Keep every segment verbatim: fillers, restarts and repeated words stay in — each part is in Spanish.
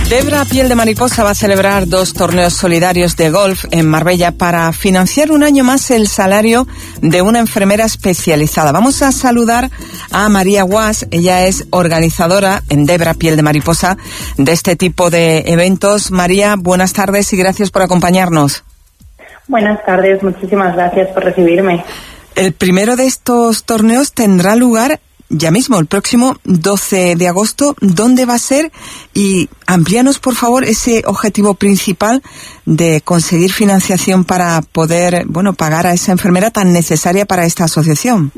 Debra Piel de Mariposa va a celebrar dos torneos solidarios de golf en Marbella para financiar un año más el salario de una enfermera especializada. Vamos a saludar a María Guas. Ella es organizadora en Debra Piel de Mariposa de este tipo de eventos. María, buenas tardes y gracias por acompañarnos. Buenas tardes, muchísimas gracias por recibirme. El primero de estos torneos tendrá lugar ya mismo, el próximo doce de agosto. ¿Dónde va a ser? Y amplíanos, por favor, ese objetivo principal de conseguir financiación para poder, bueno, pagar a esa enfermera tan necesaria para esta asociación.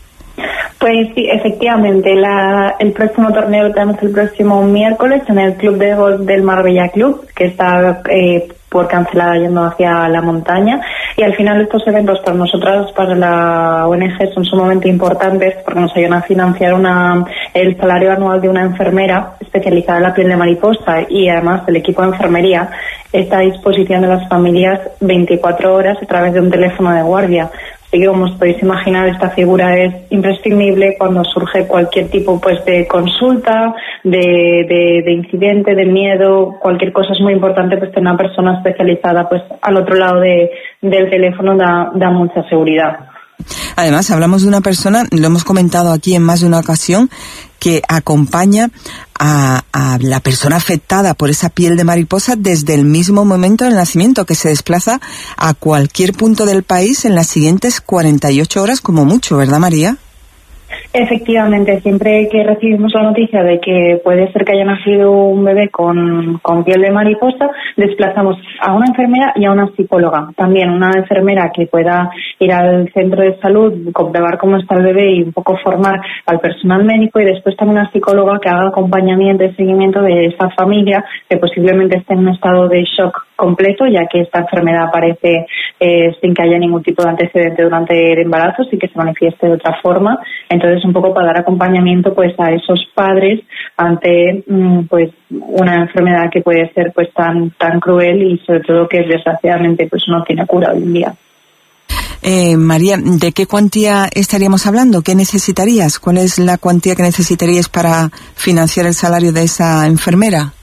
Pues sí, efectivamente, la, el próximo torneo lo tenemos el próximo miércoles en el Club de Golf del Marbella Club, que está eh, por cancelada yendo hacia la montaña. Y al final estos eventos para nosotras, para la O N G, son sumamente importantes porque nos ayudan a financiar una, el salario anual de una enfermera especializada en la piel de mariposa, y además el equipo de enfermería está a disposición de las familias veinticuatro horas a través de un teléfono de guardia. Así que, como os podéis imaginar, esta figura es imprescindible cuando surge cualquier tipo pues de consulta, de, de, de incidente, de miedo, cualquier cosa. Es muy importante pues tener una persona especializada pues al otro lado de, del teléfono, da, da mucha seguridad. Además, hablamos de una persona, lo hemos comentado aquí en más de una ocasión, que acompaña a, a la persona afectada por esa piel de mariposa desde el mismo momento del nacimiento, que se desplaza a cualquier punto del país en las siguientes cuarenta y ocho horas como mucho, ¿verdad, María? Efectivamente, siempre que recibimos la noticia de que puede ser que haya nacido un bebé con, con piel de mariposa, desplazamos a una enfermera y a una psicóloga. También una enfermera que pueda ir al centro de salud, comprobar cómo está el bebé y un poco formar al personal médico, y después también una psicóloga que haga acompañamiento y seguimiento de esa familia que posiblemente esté en un estado de shock completo, ya que esta enfermedad aparece eh, sin que haya ningún tipo de antecedente durante el embarazo, sin que se manifieste de otra forma. Entonces, un poco para dar acompañamiento pues a esos padres ante mmm, pues una enfermedad que puede ser pues tan tan cruel y sobre todo que desgraciadamente pues no tiene cura hoy en día. Eh, María, ¿de qué cuantía estaríamos hablando? ¿Qué necesitarías? ¿Cuál es la cuantía que necesitarías para financiar el salario de esa enfermera?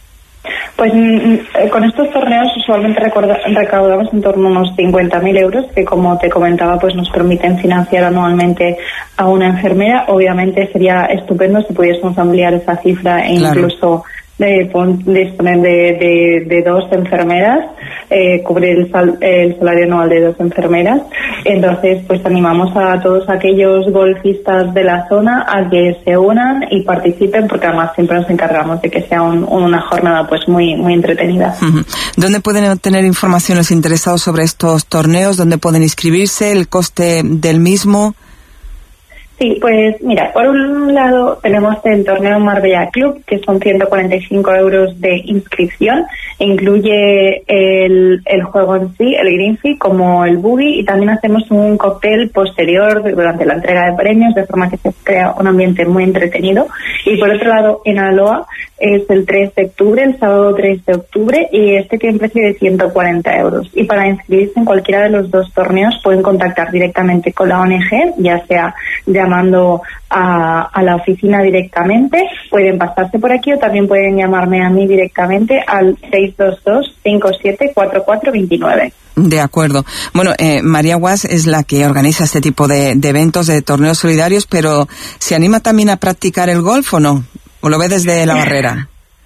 Pues con estos torneos usualmente recaudamos en torno a unos cincuenta mil euros, que, como te comentaba, pues nos permiten financiar anualmente a una enfermera. Obviamente sería estupendo si pudiésemos ampliar esa cifra e claro. incluso de disponer de, de, de dos enfermeras, eh, cubrir el, sal, el salario anual de dos enfermeras. Entonces, pues animamos a todos aquellos golfistas de la zona a que se unan y participen, porque además siempre nos encargamos de que sea un, una jornada pues muy muy entretenida. Uh-huh. ¿Dónde pueden obtener información los interesados sobre estos torneos? ¿Dónde pueden inscribirse? ¿El coste del mismo? Sí, pues mira, por un lado tenemos el torneo Marbella Club, que son ciento cuarenta y cinco euros de inscripción, e incluye el, el juego en sí, el green fee, como el buggy, y también hacemos un cóctel posterior durante la entrega de premios, de forma que se crea un ambiente muy entretenido. Y por otro lado, en Aloha es el tres de octubre, el sábado tres de octubre, y este tiene un precio de ciento cuarenta euros. Y para inscribirse en cualquiera de los dos torneos pueden contactar directamente con la O N G, ya sea llamando a, a la oficina directamente, pueden pasarse por aquí, o también pueden llamarme a mí directamente al seis dos dos, cinco siete cuatro cuatro dos nueve. De acuerdo. Bueno, eh, María Guas es la que organiza este tipo de, de eventos, de torneos solidarios, pero ¿se anima también a practicar el golf o no? ¿O lo ve desde la barrera?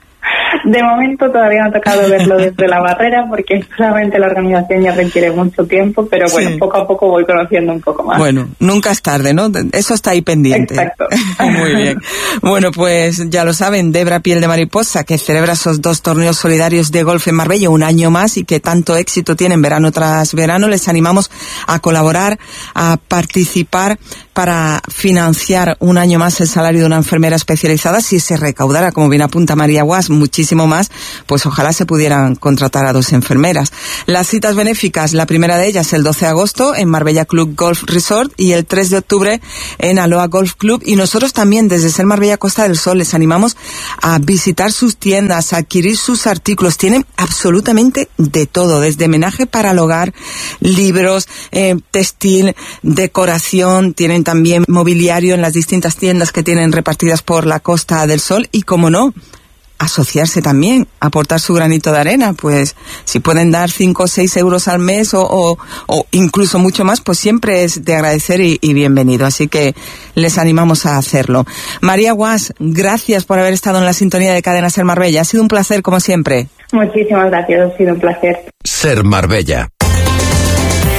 De momento todavía no ha tocado verlo desde la barrera, porque solamente la organización ya requiere mucho tiempo, pero bueno, sí. Poco a poco voy conociendo un poco más. Bueno, nunca es tarde, ¿no? Eso está ahí pendiente. Exacto. Muy bien. Bueno, pues ya lo saben, Debra Piel de Mariposa, que celebra esos dos torneos solidarios de golf en Marbella un año más y que tanto éxito tienen verano tras verano. Les animamos a colaborar, a participar para financiar un año más el salario de una enfermera especializada. Si se recaudara, como bien apunta María Guas, muchísimo más, pues ojalá se pudieran contratar a dos enfermeras. Las citas benéficas, la primera de ellas el doce de agosto en Marbella Club Golf Resort y el tres de octubre en Aloha Golf Club. Y nosotros también, desde Ser Marbella Costa del Sol, les animamos a visitar sus tiendas, a adquirir sus artículos. Tienen absolutamente de todo, desde menaje para el hogar, libros, eh, textil, decoración. Tienen también mobiliario en las distintas tiendas que tienen repartidas por la Costa del Sol y, como no, asociarse también, aportar su granito de arena. Pues si pueden dar cinco o seis euros al mes o, o, o incluso mucho más, pues siempre es de agradecer y, y bienvenido. Así que les animamos a hacerlo. María Guas, gracias por haber estado en la sintonía de Cadena Ser Marbella. Ha sido un placer, como siempre. Muchísimas gracias, ha sido un placer. Ser Marbella.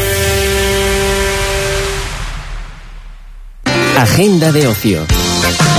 Agenda de ocio.